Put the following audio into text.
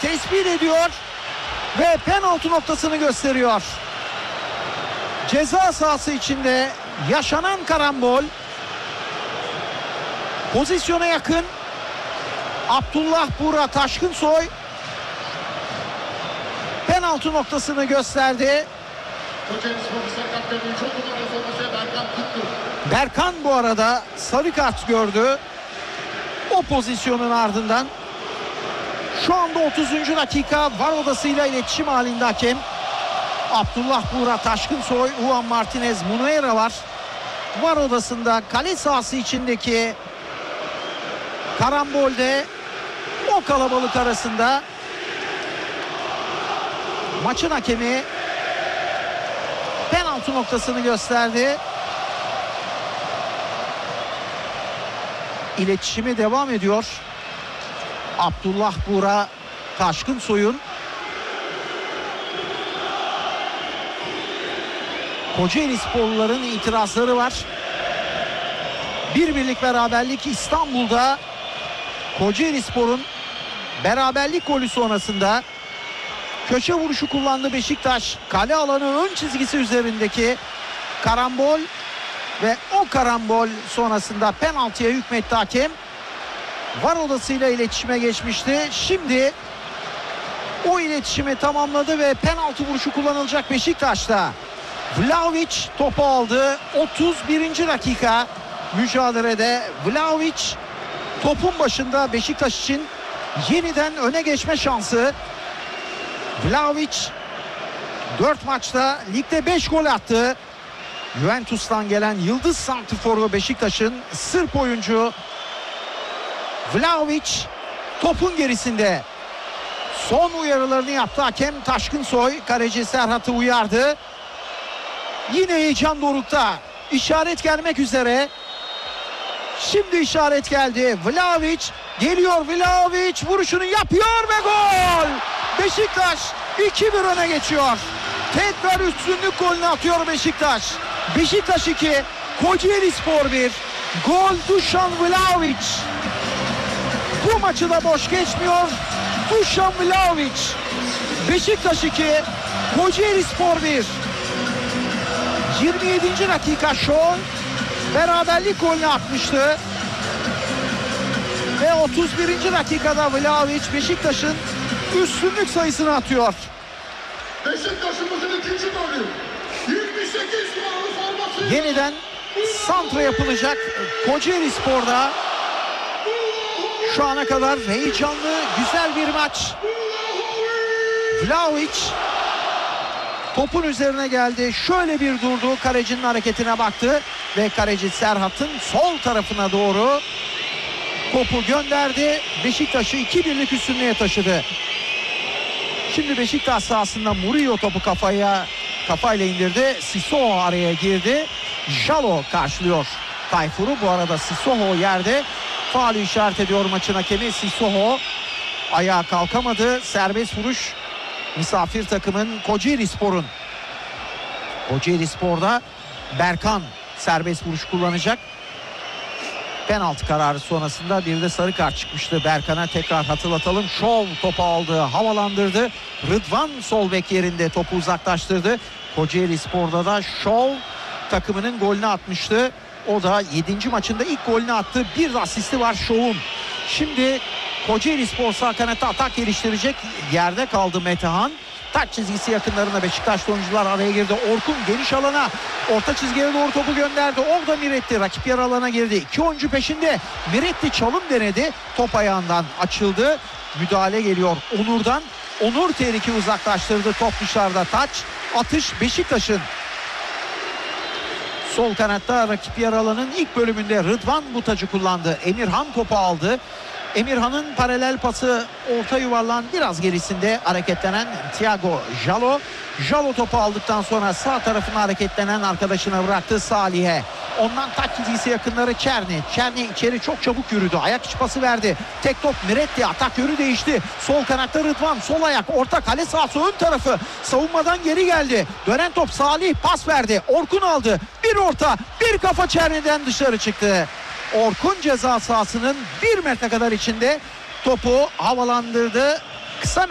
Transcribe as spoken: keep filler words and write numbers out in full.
tespit ediyor ve penaltı noktasını gösteriyor. Ceza sahası içinde yaşanan karambol. Pozisyona yakın Abdullah Buğra Taşkınsoy penaltı noktasını gösterdi. Berkan bu arada sarı kart gördü. O pozisyonun ardından şu anda otuzuncu dakika var odasıyla iletişim halinde hakem. Abdullah Buğra Taşkınsoy, Juan Martinez Munuera var. Var odasında kale sahası içindeki karambolde o kalabalık arasında maçın hakemi penaltı noktasını gösterdi. İletişimi devam ediyor. Abdullah Buğra Taşkınsoy'un Kocaeli sporluların itirazları var. Bir birlik beraberlik İstanbul'da. Kocaeli Spor'un beraberlik golü sonrasında köşe vuruşu kullandı Beşiktaş. Kale alanı ön çizgisi üzerindeki karambol ve o karambol sonrasında penaltıya hükmetti hakem. Var odasıyla iletişime geçmişti. Şimdi o iletişimi tamamladı ve penaltı vuruşu kullanılacak Beşiktaş'ta. Vlahovic topu aldı. otuz birinci dakika mücadelede Vlahovic topun başında Beşiktaş için yeniden öne geçme şansı. Vlahovic dört maçta ligde beş gol attı. Juventus'tan gelen yıldız santrforu Beşiktaş'ın Sırp oyuncu Vlahovic topun gerisinde. Son uyarılarını yaptı hakem Taşkınsoy. Kaleci Serhat'ı uyardı. Yine heyecan dorukta. İşaret gelmek üzere. Şimdi işaret geldi. Vlahovic geliyor. Vlahovic vuruşunu yapıyor ve gol! Beşiktaş iki bir öne geçiyor. Tekrar üstünlük golünü atıyor Beşiktaş. Beşiktaş iki, Kocaeli Spor bir. Gol Dušan Vlahovic. Bu maçı da boş geçmiyor. Dušan Vlahovic. Beşiktaş iki, Kocaeli Spor bir. yirmi yedinci dakika şov. Beraberlik golünü atmıştı. Ve otuz birinci dakikada Vlahovic Beşiktaş'ın üstünlük sayısını atıyor. Beşiktaş'ımızın ikinci golü. yirmi sekiz numaralı forması. Yeniden santra yapılacak Kocaeli Spor'da. Şu ana kadar heyecanlı, güzel bir maç. Vlahovic topun üzerine geldi. Şöyle bir durdu. Kalecinin hareketine baktı. Ve kaleci Serhat'ın sol tarafına doğru topu gönderdi. Beşiktaş'ı iki birlik üstünlüğe taşıdı. Şimdi Beşiktaş sahasında Murillo topu kafaya kafayla indirdi. Sissoko araya girdi. Jalo karşılıyor Tayfur'u. Bu arada Sissoko yerde. Faulü işaret ediyor maçın hakemi. Sissoko ayağa kalkamadı. Serbest vuruş misafir takımın Kocaeli Spor'un. Kocaeli Spor'da Berkan serbest vuruş kullanacak. Penaltı kararı sonrasında bir de sarı kart çıkmıştı Berkan'a. Tekrar hatırlatalım. Şov topu aldı, havalandırdı. Rıdvan sol bek yerinde topu uzaklaştırdı. Kocaeli Spor'da da Şov takımının golünü atmıştı. O da yedinci maçında ilk golünü attı. Bir de asisti var Şov'un. Şimdi Kocaeli Spor sağ kanatta atak geliştirecek. Yerde kaldı Metehan. Taç çizgisi yakınlarında Beşiktaşlı oyuncular araya girdi. Orkun geniş alana orta çizgiye doğru topu gönderdi. Orada Miretti rakip yer alana girdi. İki oyuncu peşinde. Miretti çalım denedi. Top ayağından açıldı. Müdahale geliyor Onur'dan. Onur tehlikeyi uzaklaştırdı. Top dışarıda. Taç. Atış Beşiktaş'ın. Sol kanatta rakip yer alanın ilk bölümünde Rıdvan bu tacı kullandı. Emirhan topu aldı. Emirhan'ın paralel pası orta yuvarlağın biraz gerisinde hareketlenen Thiago Jalo. Jalo topu aldıktan sonra sağ tarafına hareketlenen arkadaşına bıraktı Salih'e. Ondan taç çizgisi yakınları Çerni. Çerni içeri çok çabuk yürüdü. Ayak içi pası verdi. Tek top Miretti. Atak yönü değişti. Sol kanatta Rıdvan. Sol ayak. Orta kale sahası ön tarafı. Savunmadan geri geldi. Dönen top Salih pas verdi. Orkun aldı. Bir orta. Bir kafa Çerni'den dışarı çıktı. Orkun ceza sahasının bir metre kadar içinde topu havalandırdı. Kısa